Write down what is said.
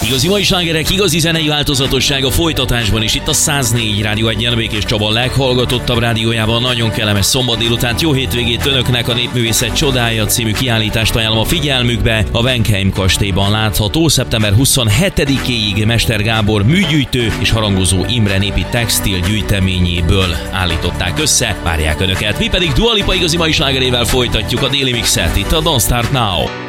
Igazi mai slágerek, igazi zenei változatosság a folytatásban is. Itt a 104 Rádió 1 Békés Csaba leghallgatottabb rádiójában. Nagyon kellemes szombat délután, jó hétvégét önöknek. A Népművészet csodája című kiállítást ajánlom a figyelmükbe. A Wenkheim kastélyban látható szeptember 27-éig Mester Gábor műgyűjtő és Harangozó Imre népi textil gyűjteményéből állították össze. Várják önöket. Mi pedig Dua Lipa igazi mai slágerével folytatjuk a déli mixet itt a Don't Start Now.